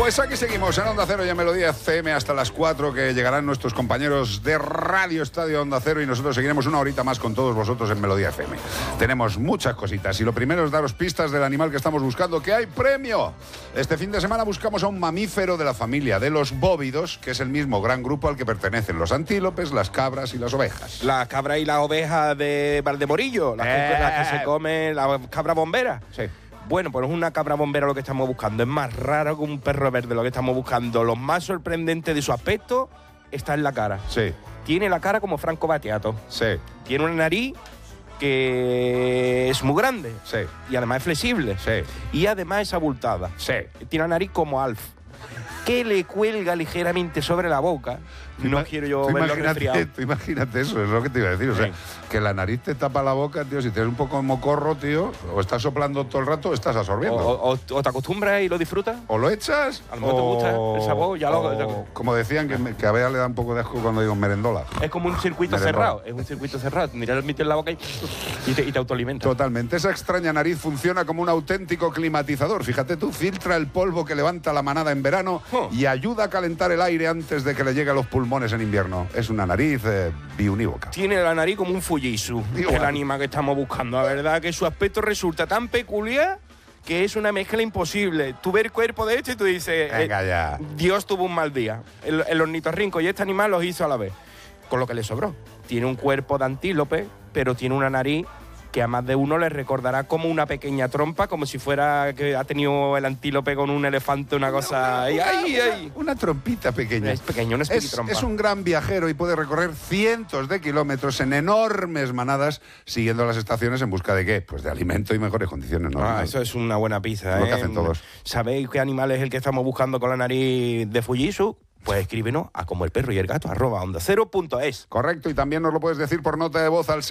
Pues aquí seguimos en Onda Cero y en Melodía FM hasta las 4, que llegarán nuestros compañeros de Radio Estadio Onda Cero, y nosotros seguiremos una horita más con todos vosotros en Melodía FM. Tenemos muchas cositas, y lo primero es daros pistas del animal que estamos buscando, que hay premio. Este fin de semana buscamos a un mamífero de la familia de los bóvidos, que es el mismo gran grupo al que pertenecen los antílopes, las cabras y las ovejas. La cabra y la oveja de Valdemorillo, las que se come, la cabra bombera. Sí. Bueno, pues es una cabra bombera lo que estamos buscando. Es más raro que un perro verde lo que estamos buscando. Lo más sorprendente de su aspecto está en la cara. Sí. Tiene la cara como Franco Battiato. Sí. Tiene una nariz que es muy grande. Sí. Y además es flexible. Sí. Y además es abultada. Sí. Tiene la nariz como Alf, que le cuelga ligeramente sobre la boca. No quiero yo verlo resfriado. Tú imagínate eso, es lo que te iba a decir. O sea, que la nariz te tapa la boca, tío. Si tienes un poco de mocorro, tío, o estás soplando todo el rato o estás absorbiendo. O te acostumbras y lo disfrutas. O lo echas, A lo mejor te gusta el sabor, ya lo... Como decían, que a Bea le da un poco de asco cuando digo merendola. Es como un circuito Merendola. cerrado. Es un circuito cerrado. Tendrías que meter en la boca y te autoalimenta. Totalmente. Esa extraña nariz funciona como un auténtico climatizador. Fíjate tú, filtra el polvo que levanta la manada en verano y ayuda a calentar el aire antes de que le llegue a los pulmones en invierno. Es una nariz biunívoca. Tiene la nariz como un Fujisu, que es el animal que estamos buscando. La verdad que su aspecto resulta tan peculiar que es una mezcla imposible. Tú ves el cuerpo de este y tú dices... Venga ya. Dios tuvo un mal día. El ornitorrinco y este animal los hizo a la vez. Con lo que le sobró. Tiene un cuerpo de antílope, pero tiene una nariz que a más de uno le recordará como una pequeña trompa, como si fuera que ha tenido el antílope con un elefante, una cosa... ¡Ay! Una trompita pequeña. Es pequeño, una espiritrompa. Es un gran viajero y puede recorrer cientos de kilómetros en enormes manadas, siguiendo las estaciones en busca de ¿qué? Pues de alimento y mejores condiciones. ¿No? Eso es una buena pizza, Lo que hacen todos. ¿Sabéis qué animal es el que estamos buscando con la nariz de Fujisu? Pues escríbenos a como el perro y el gato @ondacero.es. Correcto, y también nos lo puedes decir por nota de voz al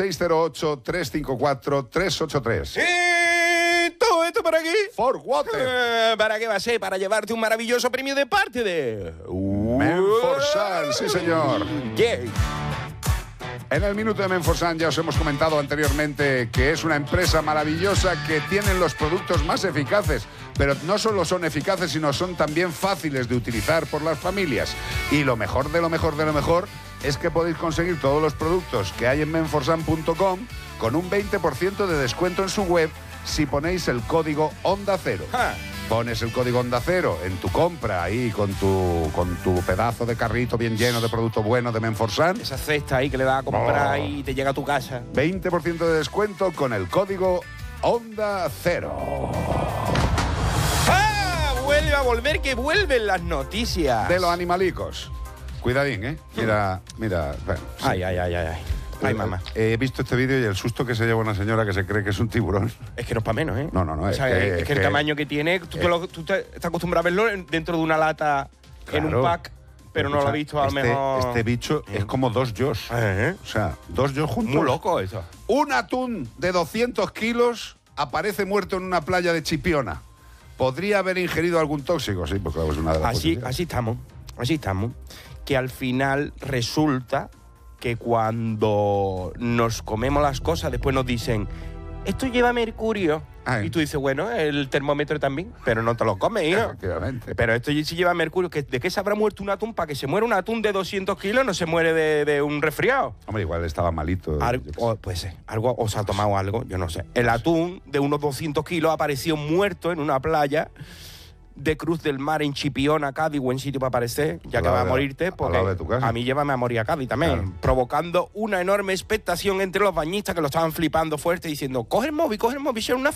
608-354-383. ¡Y todo esto para aquí! For Water. ¿Para qué va a ser? Para llevarte un maravilloso premio de parte de... Menforsan, sí señor. Yeah. En el minuto de Menforsan ya os hemos comentado anteriormente que es una empresa maravillosa, que tienen los productos más eficaces, pero no solo son eficaces, sino son también fáciles de utilizar por las familias. Y lo mejor de lo mejor de lo mejor es que podéis conseguir todos los productos que hay en menforsan.com con un 20% de descuento en su web si ponéis el código Onda Cero. Pones el código Onda Cero en tu compra ahí con tu pedazo de carrito bien lleno de producto bueno de Menforsan. Esa cesta ahí que le vas a comprar y te llega a tu casa. 20% de descuento con el código Onda Cero. Vuelve a volver, que vuelven las noticias. De los animalicos. Cuidadín, ¿eh? Mira. Bueno, sí. Ay. Ay, mamá. He visto este vídeo y el susto que se lleva una señora que se cree que es un tiburón. Es que no es para menos, ¿eh? No. O sea, es que el tamaño que tiene, tú estás acostumbrado a verlo dentro de una lata, en un pack, pero no lo has visto a lo mejor. Este bicho es como dos Josh. O sea, dos Josh juntos. Muy loco eso. Un atún de 200 kilos aparece muerto en una playa de Chipiona. ¿Podría haber ingerido algún tóxico? Sí, porque es una de las posibilidades. Así estamos. Que al final resulta que cuando nos comemos las cosas, después nos dicen, esto lleva mercurio. Ay. Y tú dices, bueno, el termómetro también, pero no te lo comes, hijo. Efectivamente. Pero esto sí lleva mercurio. ¿De qué se habrá muerto un atún? Para que se muera un atún de 200 kilos, no se muere de un resfriado. Hombre, igual estaba malito. Puede ser, algo, o se ha tomado algo, yo no sé. El atún de unos 200 kilos apareció muerto en una playa de Cruz del Mar en Chipiona, Cádiz, buen sitio para aparecer, ya que vas a morirte, porque a mí llévame a morir a Cádiz también, provocando una enorme expectación entre los bañistas que lo estaban flipando fuerte, diciendo, coge el móvil, si era una